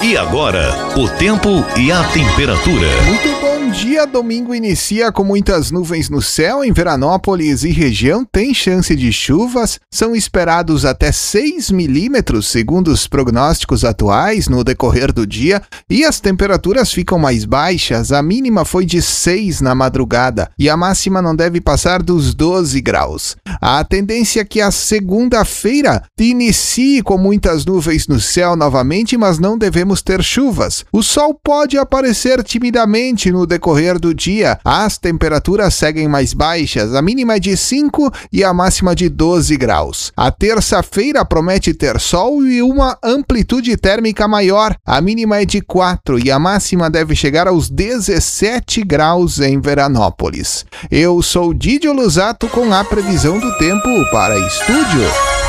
E agora, o tempo e a temperatura. Muito bom dia, domingo inicia com muitas nuvens no céu. Em Veranópolis e região tem chance de chuvas, são esperados até 6 milímetros, segundo os prognósticos atuais, no decorrer do dia, e as temperaturas ficam mais baixas. A mínima foi de 6 na madrugada e a máxima não deve passar dos 12 graus. A tendência é que a segunda-feira inicie com muitas nuvens no céu novamente, mas não devemos ter chuvas. O sol pode aparecer timidamente no decorrer do dia. As temperaturas seguem mais baixas, a mínima é de 5 e a máxima de 12 graus. A terça-feira promete ter sol e uma amplitude térmica maior. A mínima é de 4 e a máxima deve chegar aos 17 graus em Veranópolis. Eu sou Didio Lusato com a previsão do tempo para Estúdio.